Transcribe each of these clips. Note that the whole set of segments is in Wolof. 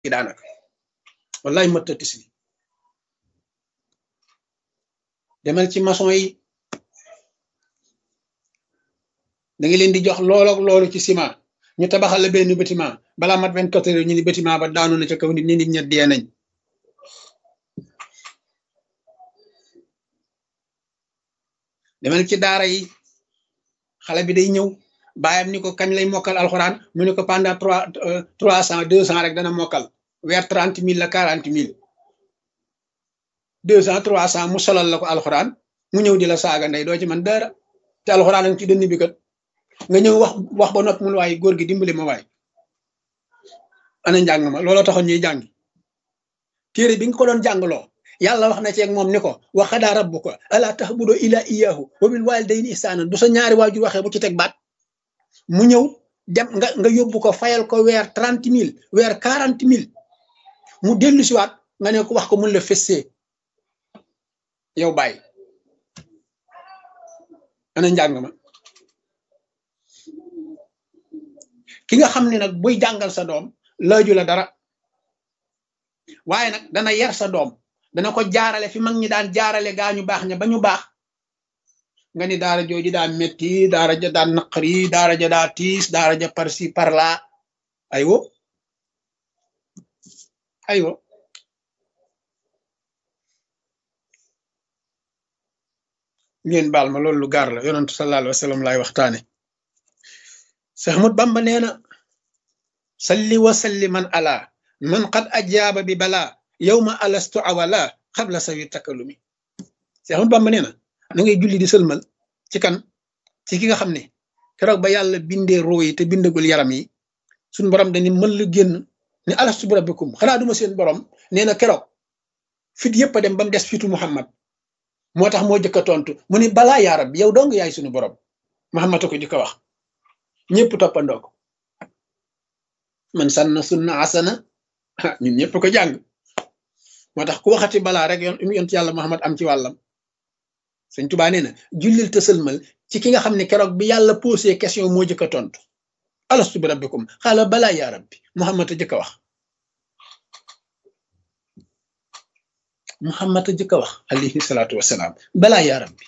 gi daanaka wallahi mëtta tisli demal ci maçon yi da nga leen di jox loolu ak loolu ci ciment ñu tabaxal la benn bâtiment balaa mat 24 heures ñu ni bâtiment ba daanu na ca kaw nit nit ña dee nañ demal ci daara yi xale bi day ñëw baayam ni ko kañ lay mokkal alxuraan mu ne ko pendant 300 200 rek dana mokkal weer 30 000 la 40 000 200 300 mu solal la ko alxuraan mu ñëw di la saaga ndey doo ci man dara te alxuraan ak ci dënn bi kat nga ñëw wax ba nopp mun waaye góor gi dimbali ma waay ana njàng ma looloo taxoon ñuy jàngi téere bi nga ko doon jàngloo yàlla wax na ci ak moom ni ko wa qadaa rabbuka alaa ta'budu illaa iyyaahu wa bil waalidayni ihsaanan bu sa ñaari waajur waxee bu ci teg baat mu ñëw dem nga yóbbu ko fayal ko weer 30 000 weer 40 000 mu dellu siwaat nga ne ko wax ko mun la fessee yow bàyyi ana njàng ma ki nga xam ne nag buy jàngal sa doom laaju la dara waaye nag dana yar sa doom dana ko jaarale fi mag ñi daan jaarale gaa ñu baax ña ba ñu baax nga ni daara jooju daa metti daara ja daa naqari daara ja daa tiis daara ja par ci par là aywo ngeen baal ma loolu lu gaar la yonentu sallallahu alayhi wa sallam laay waxtaane Seex Ahmadu Bamba nee na salli wa salliman ala man qad ajaaba bi balaa yawma alastu awala xabla sawi takalumi Seex Ahmadu Bamba nee na ngay julli di sëlmal ci kan ci ki nga xam ne keroog ba yàlla bindee roo yi te bindagul yaram yi suñ borom dañu mën la génn ne alastu bi rabbikum xanaa duma seen borom nee na keroog fit yëpp a dem ba mu des fitu Muhammad moo tax moo jëkk a tontu mu ni balaa yaa rabbi yow dong yaay suñu borom Muhammad a ko jëkk a wax ñëpp toppandoo ko man sanna sunna asana ñun ñëpp ko jàng moo tax ku waxati balaa rek yonent yàlla Muhammad am ci wàllam Sëñ Tuubaa nee na jullil te sëlmal ci ki nga xam ne keroog bi yàlla posé question moo jëkk a tontu alastu bi rabbikum xaala balaa yaa rabbi Muhammad a jëkk a wax Muhammad a jëkk a wax alayhi salaatu wasalaam balaa yaa rabbi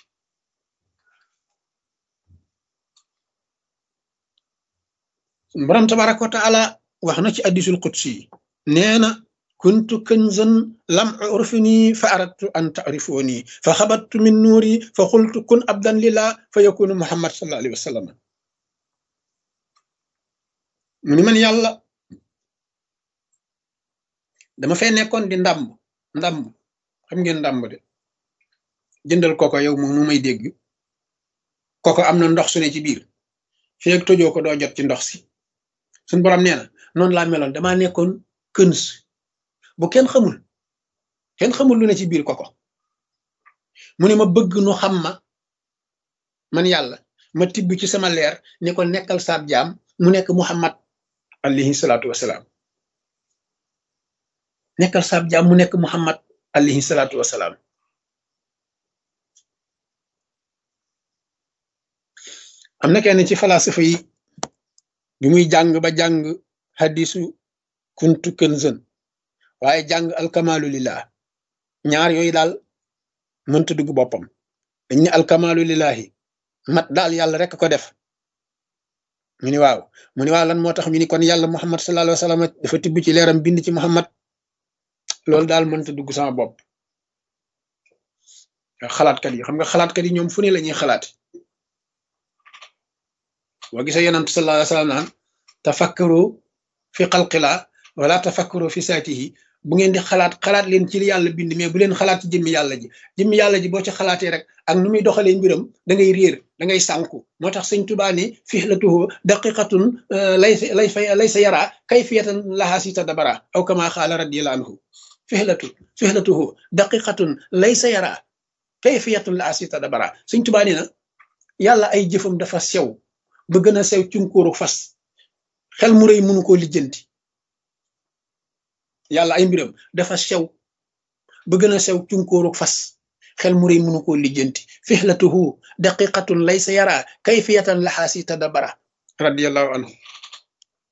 borom tabaraka wa taala wax na ci hadiisul qudsi nee na kuntu kanzan lam urfini fa aradtu an ta'rifuni fa xabattu min nuuri fa xultu kun abdan lillah fa yakunu Muhammad sallallahu alayhi wa sallam mu ni man yàlla dama fay nekkoon di ndàmb xam ngeen ndàmb de jëndal koko yow mu may dégg koko am na ndox su ne ci biir feeg tojoo ko doo jot ci ndox si suñ borom nee na noonu laa meloon damaa nekkoon këns bu kenn xamul lu ne ci biir koko mu ne ma bëgg nu xam ma man yàlla ma tibb ci sama leer ne ko nekkal saab jaam mu nekk Muhammad alayhi salaatu wasalaam nekkal saab jaam mu nekk Muhammad alayhi salaatu wasalaam am na kenn ci falasifa yi bi muy jàng ba jàng hadisu kuntu kanzan waaye jàng alkamalu lillah ñaar yooyu daal mënta dugg boppam dañ ne alkamalu lillahi mat daal yàlla rek ko def mu ni waaw lan moo tax ñu ni kon yàlla Muhammad sallallahu alayhi wa sallam dafa tibb ci leeram bind ci Muhammad loolu daal mënta dugg sama bopp xalaatkat yi xam nga xalaatkat yi ñoom fu ne la ñuy xalaat boo gisee yonent sallallahu alayhi wa sallam naan tafakkaru fi xalqilaa wala tafakkaru fi saatihi bu ngeen di xalaat leen ci li yàlla bind mais bu leen xalaat ci jëmmi yàlla ji boo ci xalaatee rek ak nu muy doxalee mbiram da ngay réer da ngay sànku moo tax Sëñ Tuubaa ne fihlatuhu daqiqatun laysa yara kayfiyatan laha si tadabara aw kama xaala radiyallahu anhu fihlatuhu daqiqatun laysa yara kayfiyatan laha si tadabara Sëñ Tuubaa nee na yàlla ay jëfam dafa sew ba gën a sew cunkóoru fas xel mu rëy mënu koo lijjanti yàlla ay mbiram dafa sew ba gën a sew cunkóoru fas xel mu rëy mënu koo lijjanti fihlatuhu daqiqatun laysa yara kayfiyatan laha si tadabara radiyallahu anhu